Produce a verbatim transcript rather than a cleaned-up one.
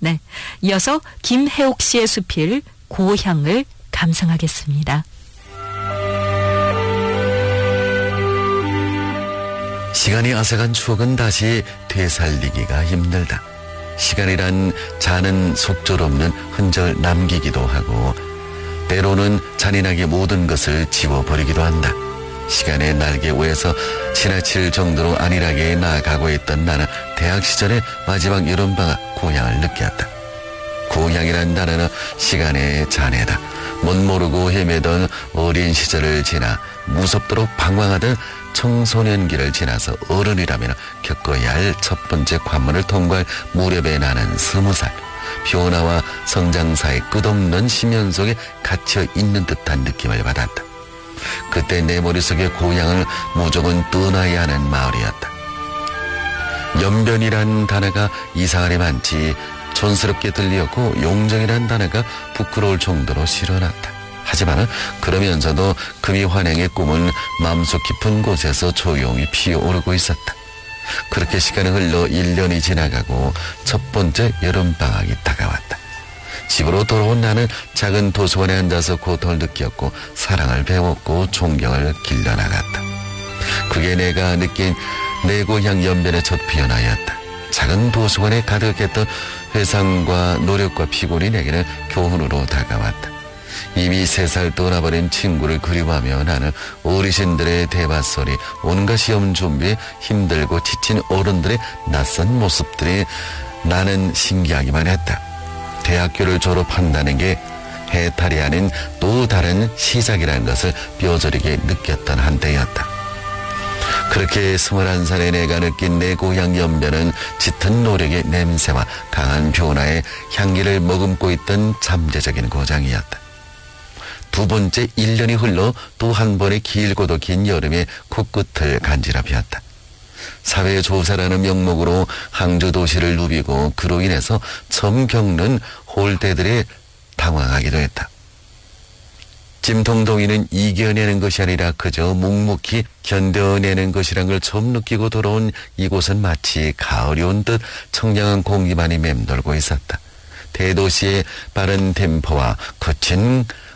네, 이어서 김혜옥 씨의 수필 고향을 감상하겠습니다. 시간이 앗아간 추억은 다시 되살리기가 힘들다. 시간이란 자는 속절없는 흔적을 남기기도 하고 때로는 잔인하게 모든 것을 지워버리기도 한다. 시간의 날개 위에서 지나칠 정도로 안일하게 나아가고 있던 나는 대학 시절의 마지막 여름방학 고향을 느꼈다. 고향이란 단어는 시간의 잔해다. 못 모르고 헤매던 어린 시절을 지나 무섭도록 방황하던 청소년기를 지나서 어른이라면 겪어야 할 첫 번째 관문을 통과할 무렵에 나는 스무 살. 변화와 성장 사이 끝없는 심연 속에 갇혀 있는 듯한 느낌을 받았다. 그때 내 머릿속에 고향을 무조건 떠나야 하는 마을이었다. 연변이란 단어가 이상하게 많지 촌스럽게 들리었고 용정이란 단어가 부끄러울 정도로 싫어났다. 하지만 그러면서도 금이 환행의 꿈은 마음속 깊은 곳에서 조용히 피어오르고 있었다. 그렇게 시간이 흘러 일 년이 지나가고 첫 번째 여름방학이 다가왔다. 집으로 돌아온 나는 작은 도서관에 앉아서 고통을 느꼈고 사랑을 배웠고 존경을 길러나갔다. 그게 내가 느낀 내 고향 연변의 첫 변화였다. 작은 도서관에 가득했던 회상과 노력과 피곤이 내게는 교훈으로 다가왔다. 이미 세 살 떠나버린 친구를 그리워하며 나는 어르신들의 대화소리, 온갖 시험 준비에 힘들고 지친 어른들의 낯선 모습들이 나는 신기하기만 했다. 대학교를 졸업한다는 게 해탈이 아닌 또 다른 시작이라는 것을 뼈저리게 느꼈던 한때였다. 그렇게 스물한 살의 내가 느낀 내 고향 연변은 짙은 노력의 냄새와 강한 변화의 향기를 머금고 있던 잠재적인 고장이었다. 두 번째 일 년이 흘러 또 한 번의 길고도 긴 여름에 코끝을 간지러 폈다. 사회조사라는 명목으로 항저 도시를 누비고 그로 인해서 처음 겪는 홀대들이 당황하기도 했다. 찜통동이는 이겨내는 것이 아니라 그저 묵묵히 견뎌내는 것이란 걸 처음 느끼고 돌아온 이곳은 마치 가을이 온 듯 청량한 공기만이 맴돌고 있었다. 대도시의 빠른 템포와 거친